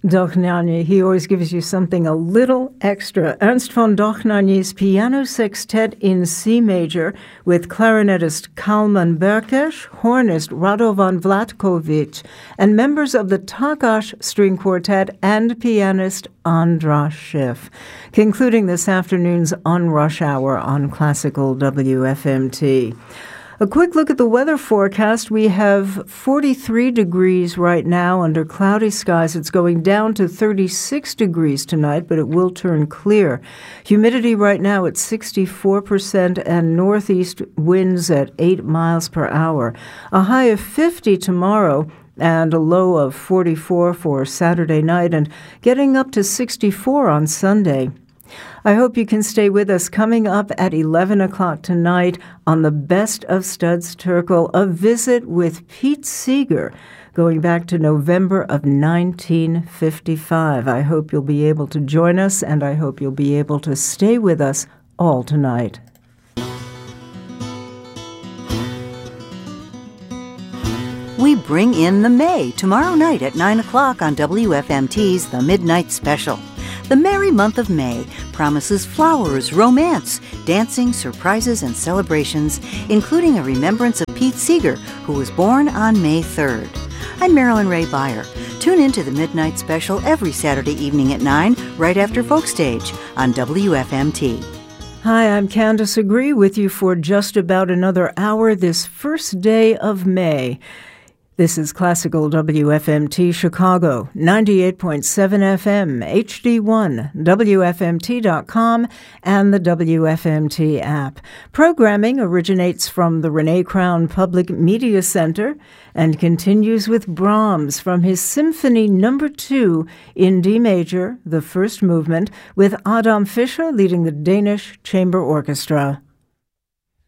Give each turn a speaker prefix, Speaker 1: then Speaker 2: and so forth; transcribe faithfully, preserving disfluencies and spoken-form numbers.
Speaker 1: Dochnany, he always gives you something a little extra. Ernst von Dochnany's Piano Sextet in C major with clarinetist Kalman Berkesh, hornist Radovan Vlatkovic, and members of the Takács String Quartet and pianist András Schiff. Concluding this afternoon's On Rush Hour on Classical W F M T. A quick look at the weather forecast. We have forty-three degrees right now under cloudy skies. It's going down to thirty-six degrees tonight, but it will turn clear. Humidity right now at sixty-four percent and northeast winds at eight miles per hour. A high of fifty tomorrow and a low of forty-four for Saturday night and getting up to sixty-four on Sunday. I hope you can stay with us. Coming up at eleven o'clock tonight on the Best of Studs Terkel, a visit with Pete Seeger going back to November of nineteen fifty-five. I hope you'll be able to join us, and I hope you'll be able to stay with us all tonight.
Speaker 2: We bring in the May tomorrow night at nine o'clock on W F M T's The Midnight Special. The merry month of May promises flowers, romance, dancing, surprises, and celebrations, including a remembrance of Pete Seeger, who was born on May third. I'm Marilyn Ray Beyer. Tune in to the Midnight Special every Saturday evening at nine, right after Folkstage on W F M T.
Speaker 1: Hi, I'm Candace Agree with you for just about another hour this first day of May. This is Classical W F M T Chicago, ninety-eight point seven F M, H D one, W F M T dot com, and the W F M T app. Programming originates from the Renee Crown Public Media Center and continues with Brahms from his Symphony Number two in D major, the first movement, with Adam Fischer leading the Danish Chamber Orchestra.